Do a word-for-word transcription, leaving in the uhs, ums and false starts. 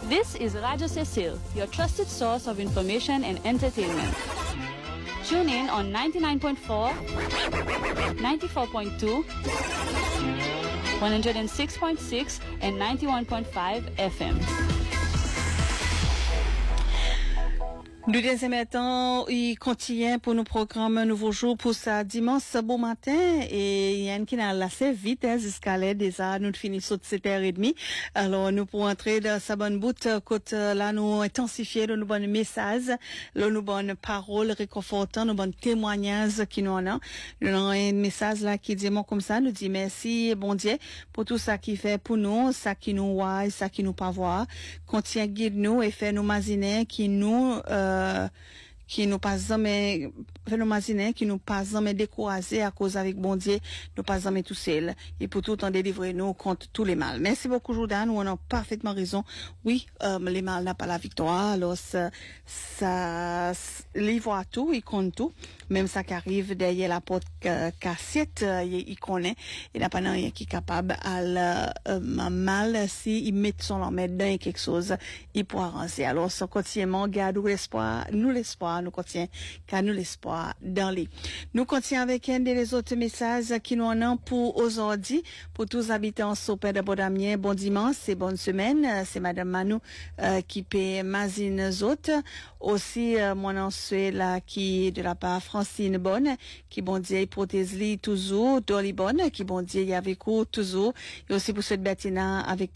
This is Radio Cecile, your trusted source of information and entertainment. Tune in on ninety-nine point four, ninety-four point two, one oh six point six, and ninety-one point five F M. Nous deuxième temps, il continue pour nos programmes Nouveau Jour pour ça dimanche bon matin et il y a une qui n'a lassé vite jusqu'à l'aide déjà nous finissons de sept heures trente. Alors nous pour entrer dans sa bonne bout côté là nous intensifier nos bonnes messages, nos bonnes paroles réconfortantes, nos bonnes témoignages qui nous en a. Nous avons un message là qui dit moi comme ça nous dit merci bon Dieu pour tout ça qui fait pour nous, ça qui nous voit, ça qui nous pas voir, contient guide nous et fait nous imaginer qui nous euh, Euh, qui nous pas jamais fait nous imaginer qui nous pas jamais découragé à cause avec bon Dieu nous pas jamais tout seul et pour tout en délivrer nous contre tous les mal. Merci beaucoup Jordan, nous on a parfaitement raison. Oui, euh, les mal n'a pas la victoire, alors ça ça il voit tout, il compte tout, même ça qui arrive derrière la porte euh, cassette, euh, il, il connaît, il n'a pas rien qui est capable à euh, mal si il met son l'emmède dans quelque chose, il pourra avancer. Alors ça continuellement garde l'espoir, nous l'espoir nous contient car nous l'espoir dans les nous contient avec un des autres messages qui nous en ont pour aujourd'hui pour tous les habitants Sopé de Bodamien. Bon dimanche et bonne semaine, c'est madame Manou euh, qui paie Mazine Zot aussi euh, mon nom c'est là qui de la part Francine Bonne qui bon Dieu protège lui toujours Dolly Bonne qui bon Dieu y avec vous toujours et aussi pour cette Bettina avec